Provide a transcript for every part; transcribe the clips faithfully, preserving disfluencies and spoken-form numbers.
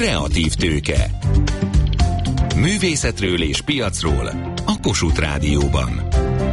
Kreatív tőke. Művészetről és piacról a Kossuth Rádióban.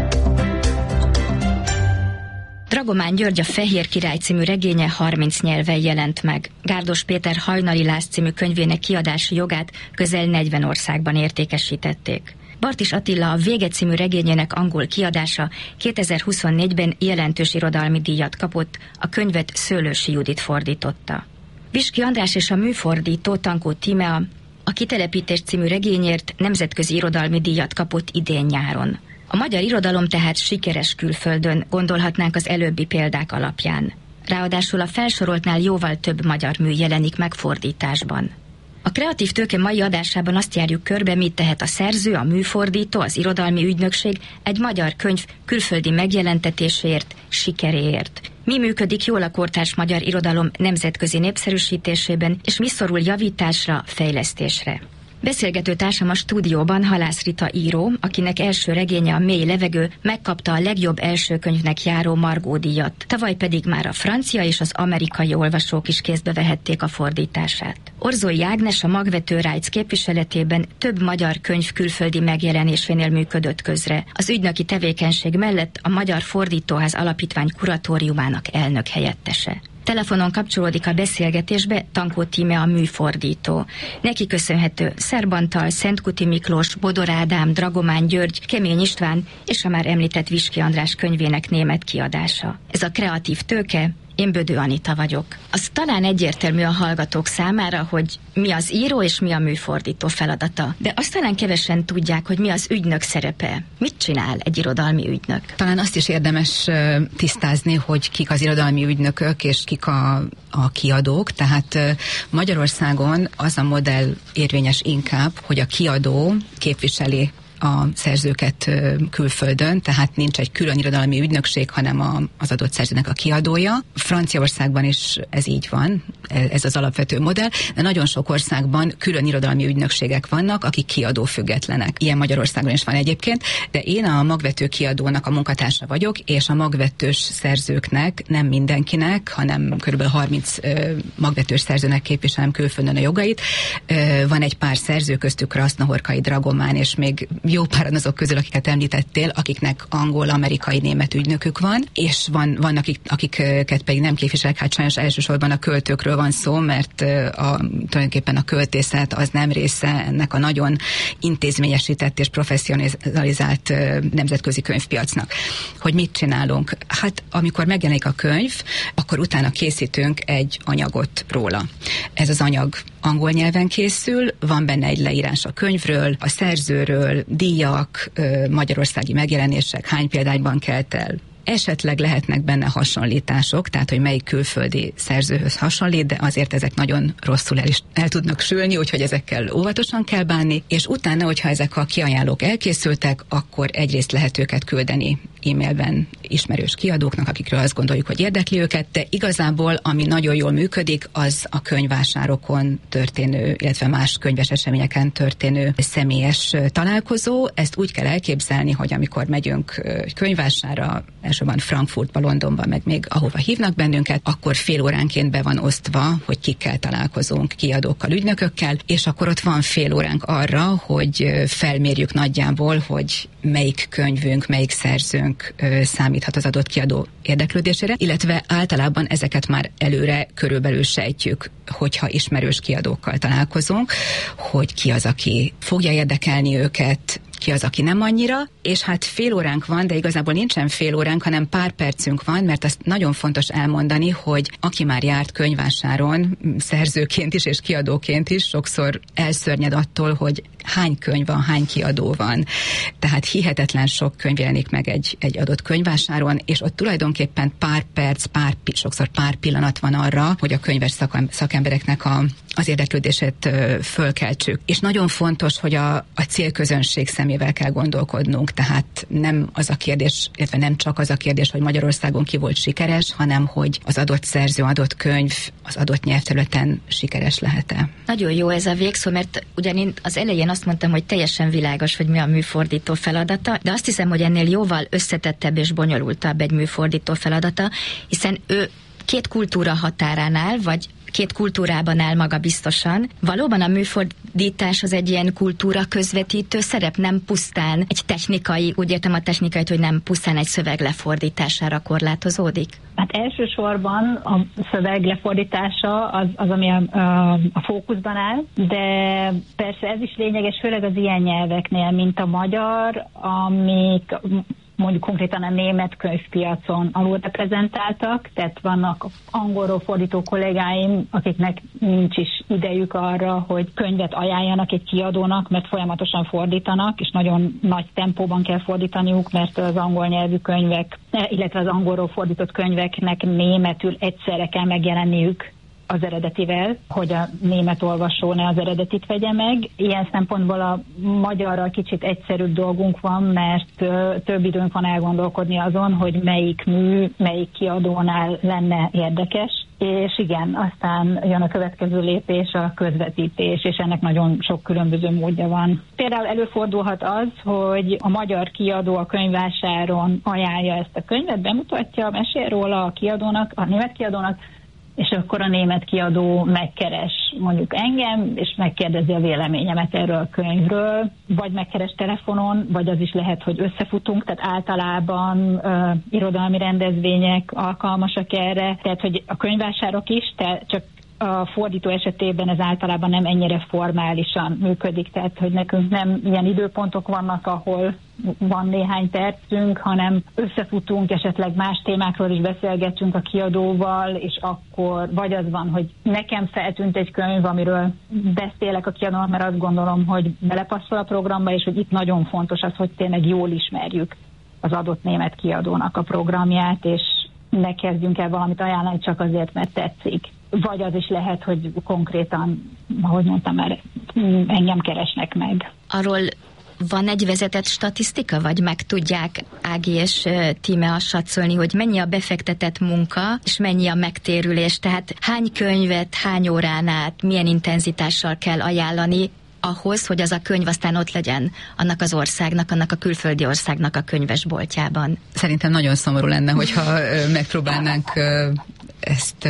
Dragomán György a Fehér Király című regénye harminc nyelven jelent meg. Gárdos Péter Hajnali Láz című könyvének kiadási jogát közel negyven országban értékesítették. Bartis Attila a Vége című regényének angol kiadása kétezer-huszonnégyben jelentős irodalmi díjat kapott, a könyvet Szőlősi Judit fordította. Viski András és a műfordító Tankó Tímea a Kitelepítés című regényért nemzetközi irodalmi díjat kapott idén-nyáron. A magyar irodalom tehát sikeres külföldön, gondolhatnánk az előbbi példák alapján. Ráadásul a felsoroltnál jóval több magyar mű jelenik meg fordításban. A Kreatív Tőke mai adásában azt járjuk körbe, mit tehet a szerző, a műfordító, az irodalmi ügynökség egy magyar könyv külföldi megjelentetéséért, sikeréért. Mi működik jól a kortárs magyar irodalom nemzetközi népszerűsítésében, és mi szorul javításra, fejlesztésre. Beszélgető társam a stúdióban Halász Rita író, akinek első regénye A mély levegő megkapta a legjobb első könyvnek járó Margó díjat. Tavaly pedig már a francia és az amerikai olvasók is kézbe vehették a fordítását. Orzói Ágnes a Magvető Rights képviseletében több magyar könyv külföldi megjelenésénél működött közre. Az ügynöki tevékenység mellett a Magyar Fordítóház Alapítvány kuratóriumának elnök helyettese. Telefonon kapcsolódik a beszélgetésbe Tankó Tímea a műfordító. Neki köszönhető Szerbantal, Szentkuti Miklós, Bodor Ádám, Dragomán György, Kemény István és a már említett Viski András könyvének német kiadása. Ez a Kreatív Tőke, én Bödő Anita vagyok. Az talán egyértelmű a hallgatók számára, hogy mi az író és mi a műfordító feladata. De azt talán kevesen tudják, hogy mi az ügynök szerepe. Mit csinál egy irodalmi ügynök? Talán azt is érdemes tisztázni, hogy kik az irodalmi ügynökök és kik a, a kiadók. Tehát Magyarországon az a modell érvényes inkább, hogy a kiadó képviseli a szerzőket külföldön, tehát nincs egy külön irodalmi ügynökség, hanem a, az adott szerzőnek a kiadója. Franciaországban is ez így van, ez az alapvető modell, de nagyon sok országban külön irodalmi ügynökségek vannak, akik kiadó függetlenek. Ilyen Magyarországon is van egyébként, de én a magvető kiadónak a munkatársa vagyok, és a magvetős szerzőknek, nem mindenkinek, hanem kb. harminc uh, magvetős szerzőnek képviselem külföldön a jogait. Uh, van egy pár szerző, köztük Kraszna, Horkai, Dragomán, és még jó páran azok közül, akiket említettél, akiknek angol, amerikai, német ügynökük van, és van, van akik, akiket pedig nem képviselek, hát sajnos elsősorban a költőkről van szó, mert a, tulajdonképpen a költészet az nem része ennek a nagyon intézményesített és professzionalizált nemzetközi könyvpiacnak. Hogy mit csinálunk? Hát amikor megjelenik a könyv, akkor utána készítünk egy anyagot róla. Ez az anyag angol nyelven készül, van benne egy leírás a könyvről, a szerzőről, díjak, magyarországi megjelenések, hány példányban kelt el. Esetleg lehetnek benne hasonlítások, tehát hogy melyik külföldi szerzőhöz hasonlít, de azért ezek nagyon rosszul el is el tudnak sülni, úgyhogy ezekkel óvatosan kell bánni, és utána, hogyha ezek a kiajánlók elkészültek, akkor egyrészt lehet őket küldeni e-mailben ismerős kiadóknak, akikről azt gondoljuk, hogy érdekli őket, de igazából, ami nagyon jól működik, az a könyvvásárokon történő, illetve más könyves eseményeken történő személyes találkozó. Ezt úgy kell elképzelni, hogy amikor megyünk könyvvásárra, elsősorban Frankfurtba, Londonba, meg még ahova hívnak bennünket, akkor fél óránként be van osztva, hogy kikkel találkozunk, kiadókkal, ügynökökkel, és akkor ott van fél óránk arra, hogy felmérjük nagyjából, hogy melyik könyvünk, melyik szerzőnk ö, számíthat az adott kiadó érdeklődésére, illetve általában ezeket már előre körülbelül sejtjük, hogyha ismerős kiadókkal találkozunk, hogy ki az, aki fogja érdekelni őket, ki az, aki nem annyira, és hát fél óránk van, de igazából nincsen fél óránk, hanem pár percünk van, mert azt nagyon fontos elmondani, hogy aki már járt könyvvásáron, szerzőként is és kiadóként is, sokszor elszörnyed attól, hogy hány könyv van, hány kiadó van. Tehát hihetetlen sok könyv jelenik meg egy, egy adott könyvvásáron, és ott tulajdonképpen pár perc, pár, sokszor pár pillanat van arra, hogy a könyves szakembereknek a, az érdeklődését fölkeltsük. És nagyon fontos, hogy a, a célközönség szemével kell gondolkodnunk, tehát nem az a kérdés, illetve nem csak az a kérdés, hogy Magyarországon ki volt sikeres, hanem hogy az adott szerző, adott könyv az adott nyelvterületen sikeres lehet-e. Nagyon jó ez a végszó, mert ugyan én az elején azt mondtam, hogy teljesen világos, hogy mi a műfordító feladata, de azt hiszem, hogy ennél jóval összetettebb és bonyolultabb egy műfordító feladata, hiszen ő két kultúra határánál, vagy két kultúrában áll maga biztosan. Valóban a műfordítás az egy ilyen kultúra közvetítő szerep, nem pusztán egy technikai, úgy értem a technikait, hogy nem pusztán egy szöveg lefordítására korlátozódik? Hát elsősorban a szöveg lefordítása az, az ami a, a, a fókuszban áll, de persze ez is lényeges, főleg az ilyen nyelveknél, mint a magyar, amik mondjuk konkrétan a német könyvpiacon alulreprezentáltak, tehát vannak angolról fordító kollégáim, akiknek nincs is idejük arra, hogy könyvet ajánljanak egy kiadónak, mert folyamatosan fordítanak, és nagyon nagy tempóban kell fordítaniuk, mert az angol nyelvű könyvek, illetve az angolról fordított könyveknek németül egyszerre kell megjelenniük az eredetivel, hogy a német olvasó ne az eredetit vegye meg. Ilyen szempontból a magyarral kicsit egyszerűbb dolgunk van, mert több időnk van elgondolkodni azon, hogy melyik mű, melyik kiadónál lenne érdekes. És igen, aztán jön a következő lépés, a közvetítés, és ennek nagyon sok különböző módja van. Például előfordulhat az, hogy a magyar kiadó a könyvvásáron ajánlja ezt a könyvet, bemutatja, mesél róla a kiadónak, a német kiadónak, és akkor a német kiadó megkeres mondjuk engem, és megkérdezi a véleményemet erről a könyvről, vagy megkeres telefonon, vagy az is lehet, hogy összefutunk, tehát általában uh, irodalmi rendezvények alkalmasak erre, tehát hogy a könyvvásárok is, te csak a fordító esetében ez általában nem ennyire formálisan működik, tehát hogy nekünk nem ilyen időpontok vannak, ahol van néhány percünk, hanem összefutunk, esetleg más témákról is beszélgetünk a kiadóval, és akkor vagy az van, hogy nekem feltűnt egy könyv, amiről beszélek a kiadónak, mert azt gondolom, hogy belepasszol a programba, és hogy itt nagyon fontos az, hogy tényleg jól ismerjük az adott német kiadónak a programját, és ne kezdjünk el valamit ajánlani csak azért, mert tetszik. Vagy az is lehet, hogy konkrétan, ahogy mondtam már, engem keresnek meg. Arról van egy vezetett statisztika, vagy meg tudják Ági és Tíme azt satszolni, hogy mennyi a befektetett munka, és mennyi a megtérülés? Tehát hány könyvet, hány órán át, milyen intenzitással kell ajánlani ahhoz, hogy az a könyv aztán ott legyen annak az országnak, annak a külföldi országnak a könyvesboltjában? Szerintem nagyon szomorú lenne, hogyha megpróbálnánk ezt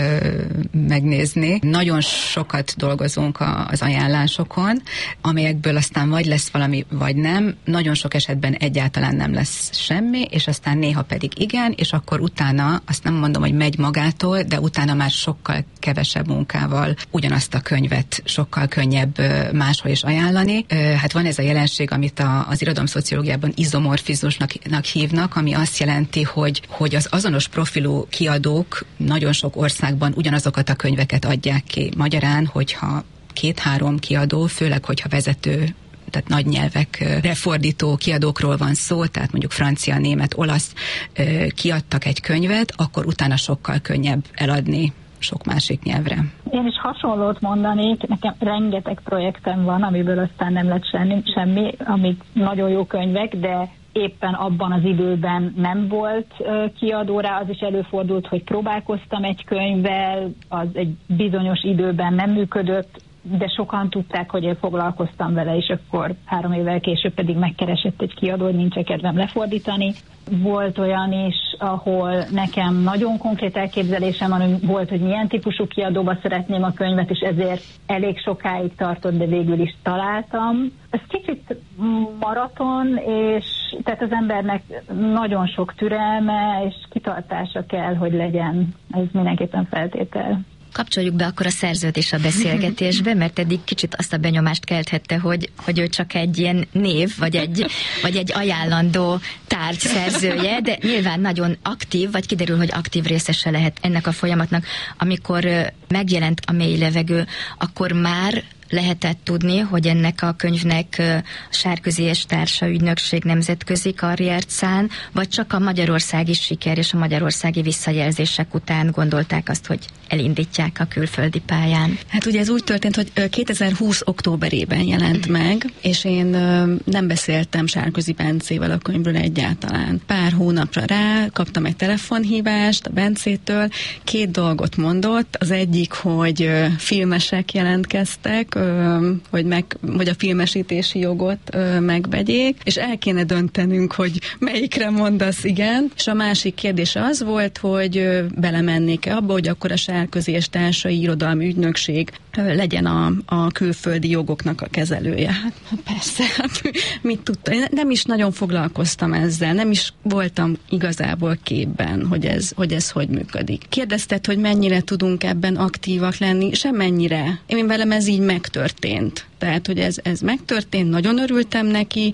megnézni. Nagyon sokat dolgozunk az ajánlásokon, amelyekből aztán vagy lesz valami, vagy nem. Nagyon sok esetben egyáltalán nem lesz semmi, és aztán néha pedig igen, és akkor utána, azt nem mondom, hogy megy magától, de utána már sokkal kevesebb munkával ugyanazt a könyvet sokkal könnyebb máshol is ajánlani. Hát van ez a jelenség, amit a, az irodalomszociológiában izomorfizmusnak hívnak, ami azt jelenti, hogy, hogy az azonos profilú kiadók nagyon sok országban ugyanazokat a könyveket adják ki. Magyarán, hogyha két-három kiadó, főleg, hogyha vezető, tehát nagy nyelvekre fordító kiadókról van szó, tehát mondjuk francia, német, olasz kiadtak egy könyvet, akkor utána sokkal könnyebb eladni sok másik nyelvre. Én is hasonlót mondanék, nekem rengeteg projektem van, amiből aztán nem lett semmi, semmi amik nagyon jó könyvek, de éppen abban az időben nem volt uh, kiadó rá, az is előfordult, hogy próbálkoztam egy könyvvel, az egy bizonyos időben nem működött, de sokan tudták, hogy én foglalkoztam vele, és akkor három évvel később pedig megkeresett egy kiadó, hogy nincs kedvem lefordítani. Volt olyan is, ahol nekem nagyon konkrét elképzelésem van, hogy volt, hogy milyen típusú kiadóba szeretném a könyvet, és ezért elég sokáig tartott, de végül is találtam. Ez kicsit maraton, és tehát az embernek nagyon sok türelme és kitartása kell, hogy legyen. Ez mindenképpen feltétel. Kapcsoljuk be akkor a szerződés a beszélgetésbe, mert eddig kicsit azt a benyomást kelthette, hogy, hogy ő csak egy ilyen név, vagy egy, vagy egy ajánlandó tárgy szerzője, de nyilván nagyon aktív, vagy kiderül, hogy aktív részese lehet ennek a folyamatnak. Amikor megjelent a Mély levegő, akkor már lehetett tudni, hogy ennek a könyvnek a Sárközi és Társa ügynökség nemzetközi karriert szán, vagy csak a magyarországi siker és a magyarországi visszajelzések után gondolták azt, hogy elindítják a külföldi pályán? Hát ugye ez úgy történt, hogy kétezer-húsz októberében jelent meg, és én nem beszéltem Sárközi Bencével a könyvről egyáltalán. Pár hónapra rá kaptam egy telefonhívást a Bencétől, két dolgot mondott. Az egyik, hogy filmesek jelentkeztek, hogy, meg, hogy a filmesítési jogot megvegyék, és el kéne döntenünk, hogy melyikre mondasz igen. És a másik kérdés az volt, hogy belemennék-e abba, hogy akkor a Sárközi és Társai Irodalmi Ügynökség legyen a, a külföldi jogoknak a kezelője. Hát persze, hát mit tudta? Én nem is nagyon foglalkoztam ezzel, nem is voltam igazából képben, hogy ez, hogy ez hogy működik. Kérdezted, hogy mennyire tudunk ebben aktívak lenni, semmennyire. Én velem ez így megtörtént. Tehát, hogy ez, ez megtörtént, nagyon örültem neki,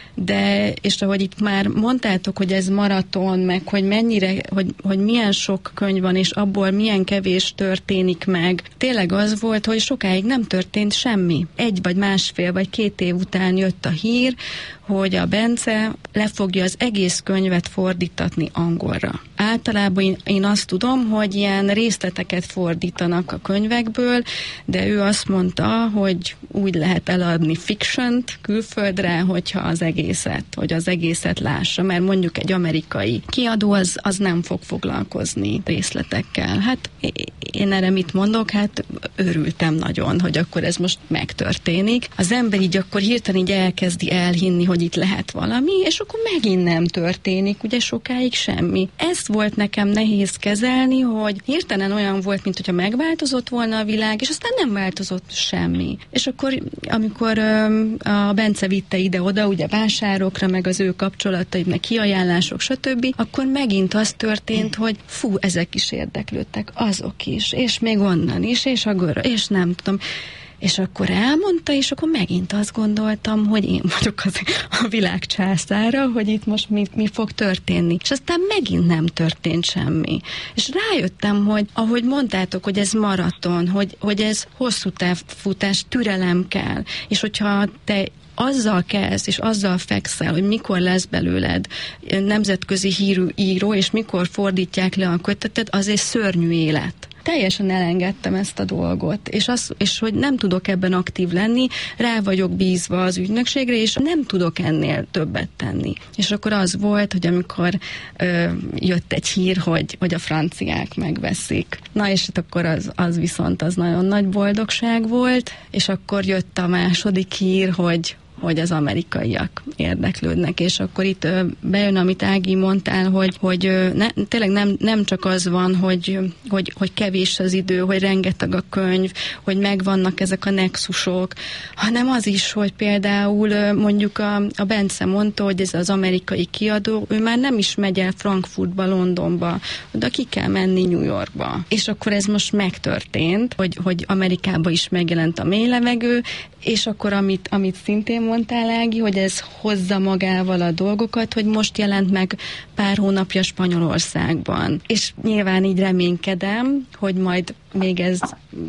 de, és ahogy itt már mondtátok, hogy ez maraton, meg hogy mennyire, hogy, hogy milyen sok könyv van, és abból milyen kevés történik meg. Tényleg az volt, hogy sokáig nem történt semmi. Egy vagy másfél vagy két év után jött a hír, hogy a Bence le fogja az egész könyvet fordítatni angolra. Általában én, én azt tudom, hogy ilyen részleteket fordítanak a könyvekből, de ő azt mondta, hogy úgy lehet eladni fiction-t külföldre, hogyha az egészet, hogy az egészet lássa, mert mondjuk egy amerikai kiadó az, az nem fog foglalkozni részletekkel. Hát én erre mit mondok? Hát örültem nagyon, hogy akkor ez most megtörténik. Az ember így akkor hirtelen így elkezdi elhinni, hogy itt lehet valami, és akkor megint nem történik, ugye sokáig semmi. Ezt volt nekem nehéz kezelni, hogy hirtelen olyan volt, mint hogyha megváltozott volna a világ, és aztán nem változott semmi. És akkor, amikor öm, a Bence vitte ide-oda, ugye vásárokra, meg az ő kapcsolataim, meg kiajánlások, stb., akkor megint az történt, hogy fú, ezek is érdeklődtek, azok is, és még onnan is, és a görög, és nem tudom. És akkor elmondta, és akkor megint azt gondoltam, hogy én vagyok az, a világ császára, hogy itt most mi, mi fog történni. És aztán megint nem történt semmi. És rájöttem, hogy ahogy mondtátok, hogy ez maraton, hogy, hogy ez hosszú távfutás, türelem kell. És hogyha te azzal kezd, és azzal fekszel, hogy mikor lesz belőled nemzetközi hírű író, és mikor fordítják le a kötetet, az egy szörnyű élet. Teljesen elengedtem ezt a dolgot, és, az, és hogy nem tudok ebben aktív lenni, rá vagyok bízva az ügynökségre, és nem tudok ennél többet tenni. És akkor az volt, hogy amikor ö, jött egy hír, hogy, hogy a franciák megveszik. Na és akkor az, az viszont az nagyon nagy boldogság volt, és akkor jött a második hír, hogy hogy az amerikaiak érdeklődnek, és akkor itt ö, bejön, amit Ági mondtál, hogy, hogy ö, ne, tényleg nem, nem csak az van, hogy, hogy, hogy kevés az idő, hogy rengeteg a könyv, hogy megvannak ezek a nexusok, hanem az is, hogy például ö, mondjuk a, a Bence mondta, hogy ez az amerikai kiadó, ő már nem is megy el Frankfurtba, Londonba, de ki kell menni New Yorkba. És akkor ez most megtörtént, hogy, hogy Amerikába is megjelent a Mély levegő, és akkor amit, amit szintén mondtál, Ági, hogy ez hozza magával a dolgokat, hogy most jelent meg pár hónapja Spanyolországban. És nyilván így reménykedem, hogy majd még ez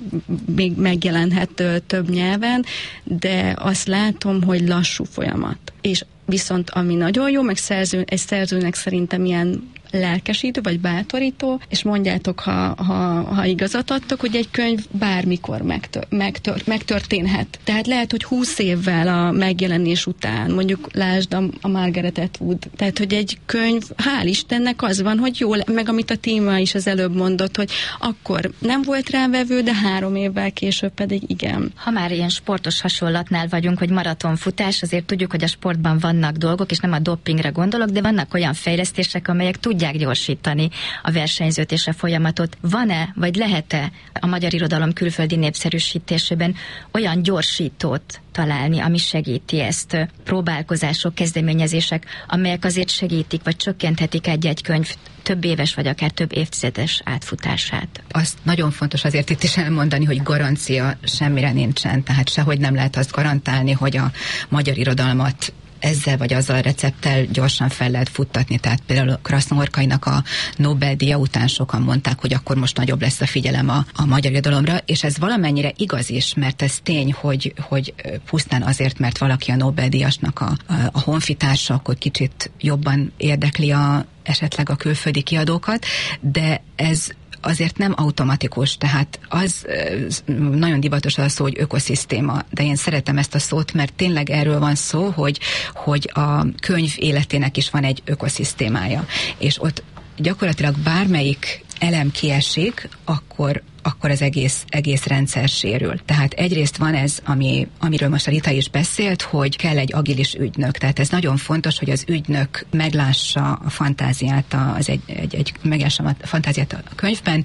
még megjelenhet több nyelven, de azt látom, hogy lassú folyamat. És viszont ami nagyon jó, meg szerző, egy szerzőnek szerintem ilyen lelkesítő, vagy bátorító, és mondjátok, ha, ha, ha igazat adtok, hogy egy könyv bármikor megtör, megtör, megtörténhet. Tehát lehet, hogy húsz évvel a megjelenés után, mondjuk lásd a, a Margaret Atwood, tehát, hogy egy könyv, hál' Istennek az van, hogy jó, meg amit a téma is az előbb mondott, hogy akkor nem volt rávevő, de három évvel később pedig igen. Ha már ilyen sportos hasonlatnál vagyunk, hogy maratonfutás, azért tudjuk, hogy a sportban vannak dolgok, és nem a dopingra gondolok, de vannak olyan fejlesztések, amelyek tudják gyorsítani a versenyzőt és a folyamatot. Van-e, vagy lehet-e a magyar irodalom külföldi népszerűsítésében olyan gyorsítót találni, ami segíti ezt? Próbálkozások, kezdeményezések, amelyek azért segítik, vagy csökkenthetik egy-egy könyv több éves, vagy akár több évtizedes átfutását. Azt nagyon fontos azért itt is elmondani, hogy garancia semmire nincsen, tehát sehogy nem lehet azt garantálni, hogy a magyar irodalmat ezzel vagy azzal a recepttel gyorsan fel lehet futtatni. Tehát például Krasznahorkainak a Nobel-díja után sokan mondták, hogy akkor most nagyobb lesz a figyelem a, a magyar irodalomra, és ez valamennyire igaz is, mert ez tény, hogy, hogy pusztán azért, mert valaki a Nobel-díjasnak a, a, a honfitársa, akkor kicsit jobban érdekli a, esetleg a külföldi kiadókat, de ez azért nem automatikus, tehát az nagyon divatos az a szó, hogy ökoszisztéma, de én szeretem ezt a szót, mert tényleg erről van szó, hogy, hogy a könyv életének is van egy ökoszisztémája, és ott gyakorlatilag bármelyik elem kiesik, akkor akkor az egész, egész rendszer sérül. Tehát egyrészt van ez, ami, amiről most a Rita is beszélt, hogy kell egy agilis ügynök. Tehát ez nagyon fontos, hogy az ügynök meglássa a fantáziát, az egy, egy, egy meglássa a fantáziát a könyvben,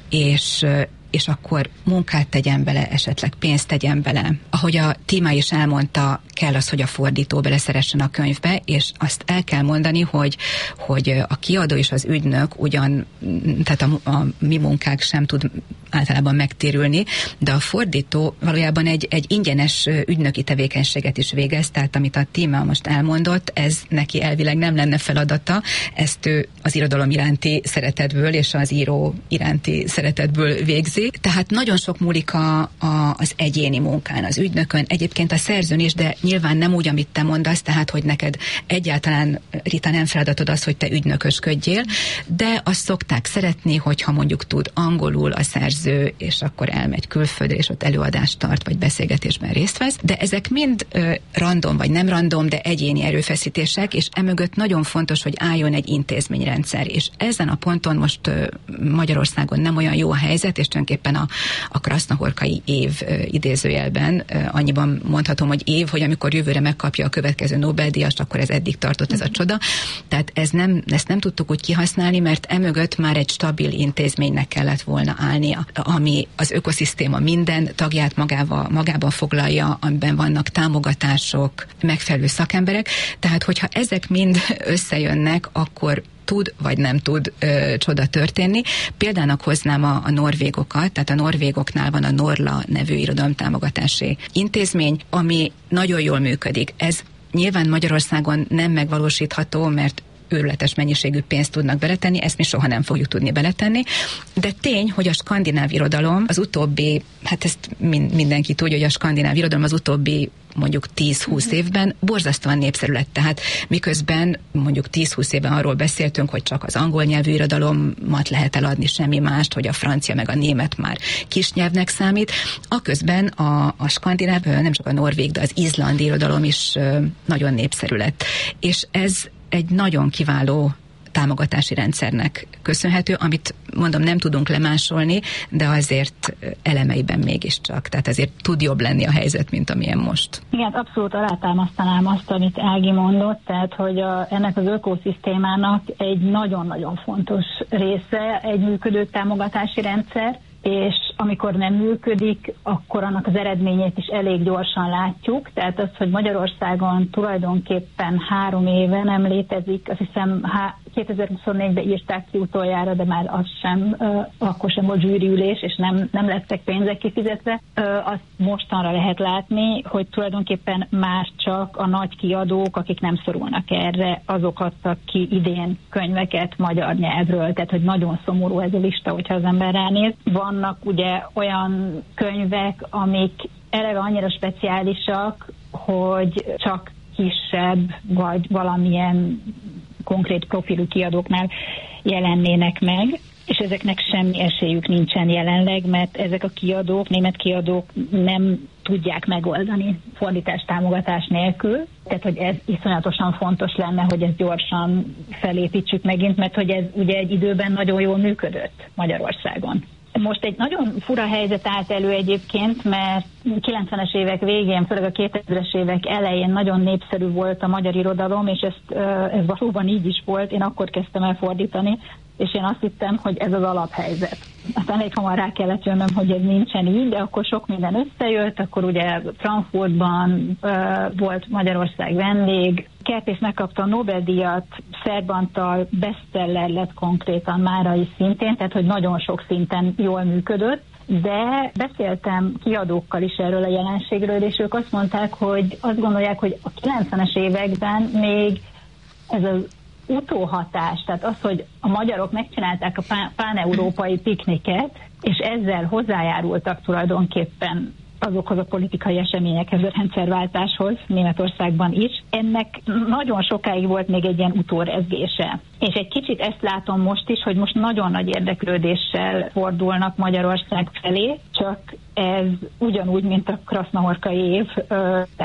és és akkor munkát tegyen bele, esetleg pénzt tegyen bele. Ahogy a Tíma is elmondta, kell az, hogy a fordító beleszeressen a könyvbe, és azt el kell mondani, hogy, hogy a kiadó és az ügynök ugyan, tehát a, a mi munkák sem tud általában megtérülni, de a fordító valójában egy, egy ingyenes ügynöki tevékenységet is végez, tehát amit a Tíma most elmondott, ez neki elvileg nem lenne feladata, ezt ő az irodalom iránti szeretetből és az író iránti szeretetből végzi. Tehát nagyon sok múlik a, a, az egyéni munkán, az ügynökön, egyébként a szerzőn is, de nyilván nem úgy, amit te mondasz, tehát, hogy neked egyáltalán, Rita, nem feladatod az, hogy te ügynökösködjél, de azt szokták szeretni, hogyha mondjuk tud angolul a szerző, és akkor elmegy külföldre, és ott előadást tart, vagy beszélgetésben részt vesz, de ezek mind ö, random, vagy nem random, de egyéni erőfeszítések, és emögött nagyon fontos, hogy álljon egy intézményrendszer, és ezen a ponton most ö, Magyarországon nem olyan jó a helyzet, és tulajdonképpen a, a krasznahorkai év ö, idézőjelben, ö, annyiban mondhatom, hogy év, hogy amikor jövőre megkapja a következő Nobel-díjast, akkor ez eddig tartott ez a csoda. Tehát ez nem, ezt nem tudtuk úgy kihasználni, mert emögött már egy stabil intézménynek kellett volna állnia, ami az ökoszisztéma minden tagját magával, magában foglalja, amiben vannak támogatások, megfelelő szakemberek. Tehát, hogyha ezek mind összejönnek, akkor tud, vagy nem tud ö, csoda történni. Példának hoznám a, a norvégokat, tehát a norvégoknál van a Norla nevű irodalomtámogatási intézmény, ami nagyon jól működik. Ez nyilván Magyarországon nem megvalósítható, mert őrületes mennyiségű pénzt tudnak beletenni, ezt mi soha nem fogjuk tudni beletenni, de tény, hogy a skandináv irodalom az utóbbi, hát ezt mindenki tudja, hogy a skandináv irodalom az utóbbi mondjuk tíz-húsz évben borzasztóan népszerű lett. Tehát miközben mondjuk tíz-húsz évben arról beszéltünk, hogy csak az angol nyelvű irodalomat lehet eladni, semmi mást, hogy a francia meg a német már kisnyelvnek számít. Aközben a, a skandináv, nem csak a norvég, de az izlandi irodalom is nagyon népszerű lett. És ez egy nagyon kiváló támogatási rendszernek köszönhető, amit mondom, nem tudunk lemásolni, de azért elemeiben mégiscsak. Tehát azért tud jobb lenni a helyzet, mint amilyen most. Igen, abszolút alátámasztanám azt, amit Ági mondott, tehát, hogy a, ennek az ökoszisztémának egy nagyon-nagyon fontos része egy működő támogatási rendszer, és amikor nem működik, akkor annak az eredményét is elég gyorsan látjuk. Tehát az, hogy Magyarországon tulajdonképpen három éve nem létezik, azt hiszem kétezer-huszonnégyben írták ki utoljára, de már az sem, akkor sem volt zsűriülés, és nem, nem lettek pénzek kifizetve. Azt mostanra lehet látni, hogy tulajdonképpen már csak a nagy kiadók, akik nem szorulnak erre, azok adtak ki idén könyveket magyar nyelvről. Tehát, hogy nagyon szomorú ez a lista, hogyha az ember ránéz. Vannak ugye olyan könyvek, amik eleve annyira speciálisak, hogy csak kisebb, vagy valamilyen konkrét profilú kiadóknál jelennének meg, és ezeknek semmi esélyük nincsen jelenleg, mert ezek a kiadók, német kiadók nem tudják megoldani fordítás támogatás nélkül. Tehát, hogy ez iszonyatosan fontos lenne, hogy ezt gyorsan felépítsük megint, mert hogy ez ugye egy időben nagyon jól működött Magyarországon. Most egy nagyon fura helyzet állt elő egyébként, mert kilencvenes évek végén, főleg a kétezres évek elején nagyon népszerű volt a magyar irodalom, és ezt, ez valóban így is volt. Én akkor kezdtem el fordítani, és én azt hittem, hogy ez az alaphelyzet. Aztán elég hamar rá kellett jönnöm, hogy ez nincsen így, de akkor sok minden összejött, akkor ugye Frankfurtban uh, volt Magyarország vendég, Kertész megkapta a Nobel-díjat, Szerb Antal bestseller lett konkrétan mára is szintén, tehát hogy nagyon sok szinten jól működött, de beszéltem kiadókkal is erről a jelenségről, és ők azt mondták, hogy azt gondolják, hogy a kilencvenes években még ez az utóhatás, tehát az, hogy a magyarok megcsinálták a pán-európai pikniket, és ezzel hozzájárultak tulajdonképpen azokhoz a politikai eseményekhez, a rendszerváltáshoz Németországban is. Ennek nagyon sokáig volt még egy ilyen utórezgése. És egy kicsit ezt látom most is, hogy most nagyon nagy érdeklődéssel fordulnak Magyarország felé, csak ez ugyanúgy, mint a krasznahorkai év lesz.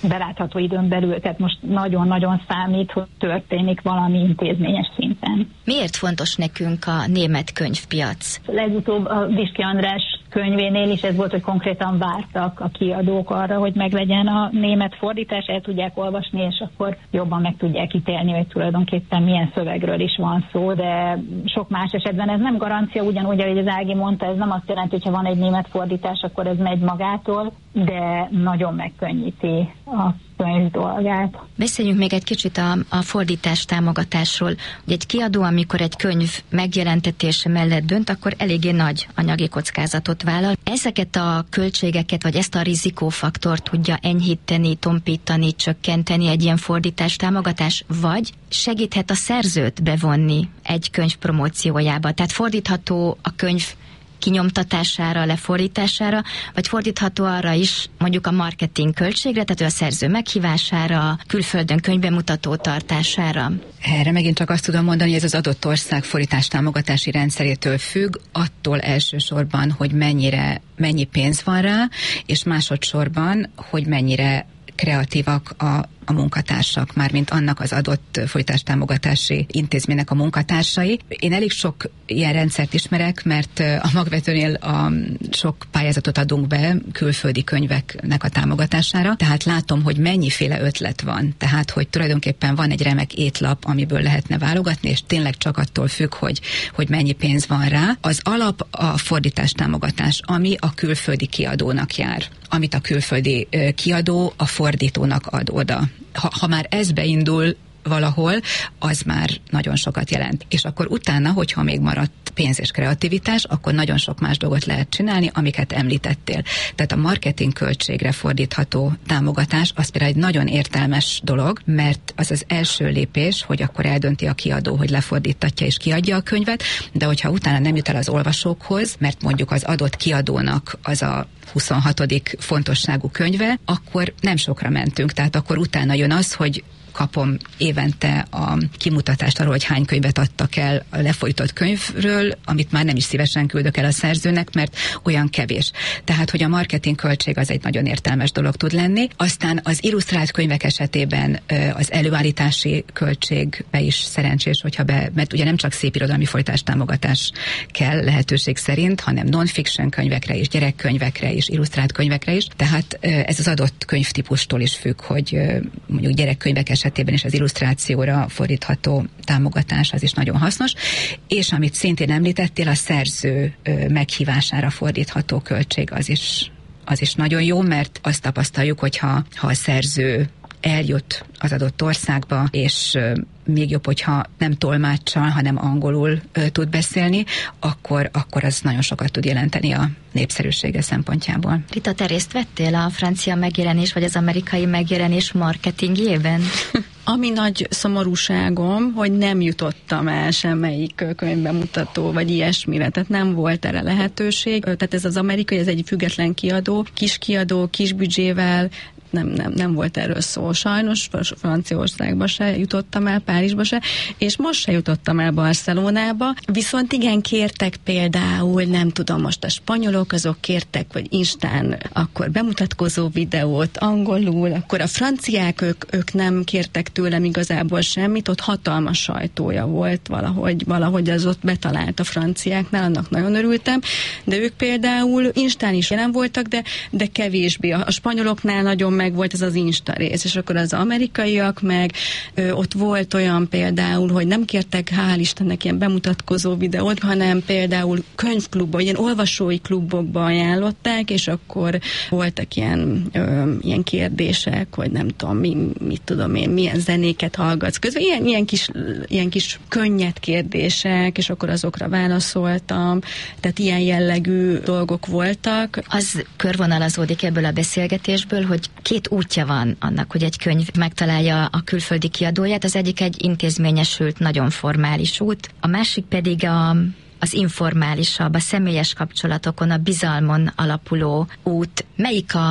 belátható időn belül, tehát most nagyon-nagyon számít, hogy történik valami intézményes szinten. Miért fontos nekünk a német könyvpiac? Legutóbb a Viski András könyvénél is ez volt, hogy konkrétan vártak a kiadók arra, hogy meglegyen a német fordítás, el tudják olvasni, és akkor jobban meg tudják ítélni, hogy tulajdonképpen milyen szövegről is van szó, de sok más esetben ez nem garancia, ugyanúgy, ahogy az Ági mondta, ez nem azt jelenti, hogy ha van egy német fordítás, akkor ez megy magától, de nagyon megkönnyíti a könyv dolgát. Beszéljünk még egy kicsit a, a fordítás támogatásról. Ugye egy kiadó, amikor egy könyv megjelentetése mellett dönt, akkor eléggé nagy anyagi kockázatot vállal. Ezeket a költségeket, vagy ezt a rizikófaktort tudja enyhíteni, tompítani, csökkenteni egy ilyen fordítás támogatás, vagy segíthet a szerzőt bevonni egy könyv promóciójába. Tehát fordítható a könyv kinyomtatására, lefordítására, vagy fordítható arra is, mondjuk a marketing költségre, tehát a szerző meghívására, külföldön könyvbemutató tartására. Erre megint csak azt tudom mondani, hogy ez az adott ország fordítás támogatási rendszerétől függ, attól elsősorban, hogy mennyire, mennyi pénz van rá, és másodszorban, hogy mennyire kreatívak a, a munkatársak, mármint annak az adott fordítástámogatási intézménynek a munkatársai. Én elég sok ilyen rendszert ismerek, mert a Magvetőnél a sok pályázatot adunk be külföldi könyveknek a támogatására, tehát látom, hogy mennyiféle ötlet van. Tehát, hogy tulajdonképpen van egy remek étlap, amiből lehetne válogatni, és tényleg csak attól függ, hogy, hogy mennyi pénz van rá. Az alap a fordítástámogatás, ami a külföldi kiadónak jár, amit a külföldi kiadó a fordítónak ad oda. Ha, ha már ez beindul valahol, az már nagyon sokat jelent. És akkor utána, hogyha még maradt pénz és kreativitás, akkor nagyon sok más dolgot lehet csinálni, amiket említettél. Tehát a marketing költségre fordítható támogatás, az például egy nagyon értelmes dolog, mert az az első lépés, hogy akkor eldönti a kiadó, hogy lefordítatja és kiadja a könyvet, de hogyha utána nem jut el az olvasókhoz, mert mondjuk az adott kiadónak az a huszonhatodik fontosságú könyve, akkor nem sokra mentünk. Tehát akkor utána jön az, hogy kapom évente a kimutatást arról, hogy hány könyvet adtak el a lefordított könyvről, amit már nem is szívesen küldök el a szerzőnek, mert olyan kevés. Tehát, hogy a marketing költség az egy nagyon értelmes dolog tud lenni. Aztán az illusztrált könyvek esetében az előállítási költségbe is szerencsés, hogyha be, mert ugye nem csak szépirodalmi fordítás támogatás kell lehetőség szerint, hanem non-fiction könyvekre is, gyerekkönyvekre is, illusztrált könyvekre is. Tehát ez az adott könyvtípustól is függ, hogy mondjuk gyerekkönyvek esetében is az illusztrációra fordítható támogatás az is nagyon hasznos, és amit szintén említettél, a szerző meghívására fordítható költség az is, az is nagyon jó, mert azt tapasztaljuk, hogyha ha a szerző eljut az adott országba, és még jobb, hogyha nem tolmáccsal, hanem angolul ö, tud beszélni, akkor, akkor az nagyon sokat tud jelenteni a népszerűsége szempontjából. Rita, te részt vettél a francia megjelenés, vagy az amerikai megjelenés marketingjében? Ami nagy szomorúságom, hogy nem jutottam el semmelyik könyvbemutató, vagy ilyesmire, tehát nem volt erre lehetőség. Tehát ez az amerikai, ez egy független kiadó, kis kiadó, kis büdzsével, Nem, nem, nem volt erről szó. Sajnos Franciaországba se jutottam el, Párizsba se, és most se jutottam el Barcelonába. Viszont igen, kértek például, nem tudom, most a spanyolok, azok kértek, vagy Instán akkor bemutatkozó videót angolul, akkor a franciák, ők, ők nem kértek tőlem igazából semmit, ott hatalmas sajtója volt valahogy, valahogy az ott betalált a franciáknál, annak nagyon örültem, de ők például Instán is jelen voltak, de, de kevésbé. A, a spanyoloknál nagyon meg volt ez az Insta rész, és akkor az amerikaiak meg ö, ott volt olyan például, hogy nem kértek, hál' Istennek ilyen bemutatkozó videót, hanem például könyvklubban, ilyen olvasói klubokban ajánlották, és akkor voltak ilyen, ö, ilyen kérdések, hogy nem tudom, mi, mit tudom én, milyen zenéket hallgatsz közben, ilyen, ilyen, kis, ilyen kis könnyed kérdések, és akkor azokra válaszoltam, tehát ilyen jellegű dolgok voltak. Az körvonalazódik ebből a beszélgetésből, hogy két útja van annak, hogy egy könyv megtalálja a külföldi kiadóját. Az egyik egy intézményesült, nagyon formális út, a másik pedig a, az informálisabb, a személyes kapcsolatokon, a bizalmon alapuló út. Melyik a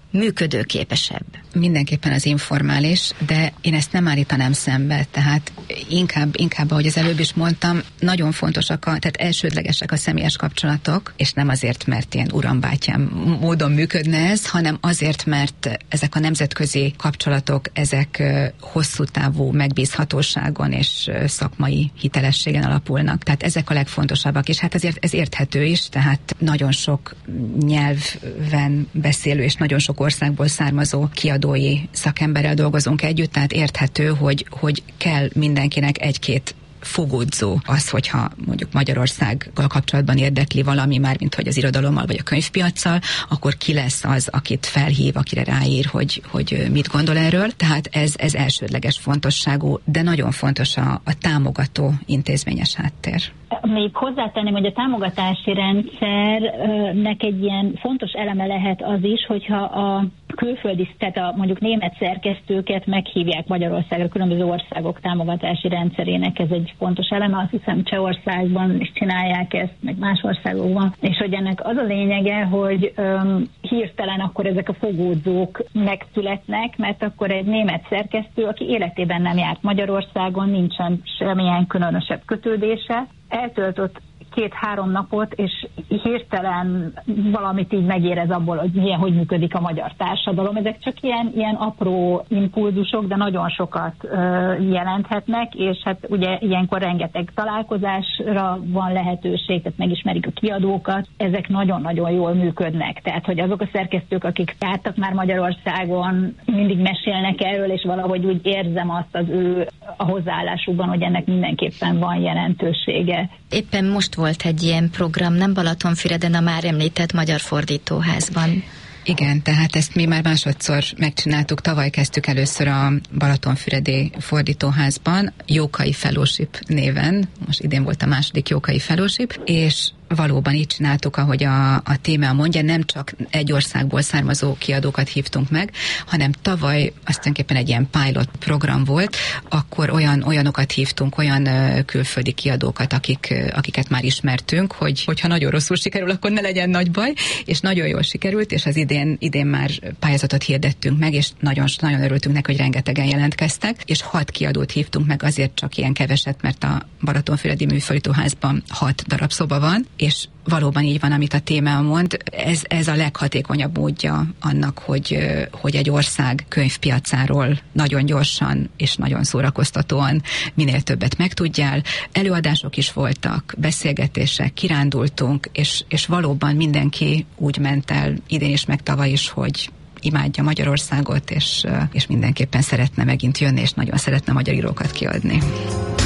működőképesebb? Mindenképpen az informális, de én ezt nem állítanám szembe, tehát inkább, inkább, ahogy az előbb is mondtam, nagyon fontosak, a, tehát elsődlegesek a személyes kapcsolatok, és nem azért, mert ilyen urambátyám módon működne ez, hanem azért, mert ezek a nemzetközi kapcsolatok, ezek hosszú távú megbízhatóságon és szakmai hitelességen alapulnak. Tehát ezek a legfontosabbak, és hát ezért ez érthető is, tehát nagyon sok nyelven beszélő és nagyon sok országból származó kiadói szakemberrel dolgozunk együtt, tehát érthető, hogy, hogy kell mindenkinek egy-két fogódzó az, hogyha mondjuk Magyarországgal kapcsolatban érdekli valami, már mint hogy az irodalommal vagy a könyvpiaccal, akkor ki lesz az, akit felhív, akire ráír, hogy, hogy mit gondol erről. Tehát ez, ez elsődleges fontosságú, de nagyon fontos a, a támogató intézményes háttér. Még hozzátenném, hogy a támogatási rendszernek egy ilyen fontos eleme lehet az is, hogyha a külföldi, tehát a mondjuk német szerkesztőket meghívják Magyarországra, különböző országok támogatási rendszerének, ez egy fontos eleme, azt hiszem Csehországban is csinálják ezt, meg más országokban, és hogy ennek az a lényege, hogy um, hirtelen akkor ezek a fogódzók megszületnek, mert akkor egy német szerkesztő, aki életében nem járt Magyarországon, nincsen semmilyen különösebb kötődése, eltöltött két-három napot, és hirtelen valamit így megérez abból, hogy milyen, hogy működik a magyar társadalom. Ezek csak ilyen, ilyen apró impulzusok, de nagyon sokat ö, jelenthetnek, és hát ugye ilyenkor rengeteg találkozásra van lehetőség, tehát megismerik a kiadókat, ezek nagyon-nagyon jól működnek. Tehát, hogy azok a szerkesztők, akik jártak már Magyarországon, mindig mesélnek erről, és valahogy úgy érzem azt az ő a hozzáállásukban, hogy ennek mindenképpen van jelentősége. Éppen most volt egy ilyen program, nem Balatonfüreden, a már említett Magyar Fordítóházban. Igen, tehát ezt mi már másodszor megcsináltuk, tavaly kezdtük először a Balatonfüredi Fordítóházban, Jókai Fellowship néven, most idén volt a második Jókai Fellowship, és valóban így csináltuk, ahogy a, a téma mondja, nem csak egy országból származó kiadókat hívtunk meg, hanem tavaly azt tulajdonképpen egy ilyen pilot program volt, akkor olyan, olyanokat hívtunk, olyan uh, külföldi kiadókat, akik, uh, akiket már ismertünk, hogy hogyha nagyon rosszul sikerül, akkor ne legyen nagy baj, és nagyon jól sikerült, és az idén, idén már pályázatot hirdettünk meg, és nagyon, nagyon örültünk neki, hogy rengetegen jelentkeztek, és hat kiadót hívtunk meg, azért csak ilyen keveset, mert a Balatonfüredi Műfordítóházban hat darab szoba van, és valóban így van, amit a téma mond. Ez, ez a leghatékonyabb módja annak, hogy, hogy egy ország könyvpiacáról nagyon gyorsan és nagyon szórakoztatóan minél többet megtudjál. Előadások is voltak, beszélgetések, kirándultunk, és, és valóban mindenki úgy ment el idén is, meg tavaly is, hogy imádja Magyarországot, és, és mindenképpen szeretne megint jönni, és nagyon szeretne magyar írókat kiadni.